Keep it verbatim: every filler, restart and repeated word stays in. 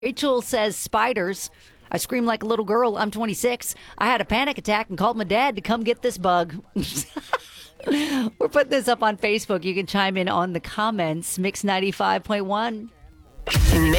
Rachel says spiders. I scream like a little girl. I'm twenty-six. I had a panic attack and called my dad to come get this bug. We're putting this up on Facebook. You can chime in on the comments. Mix ninety-five point one. Mix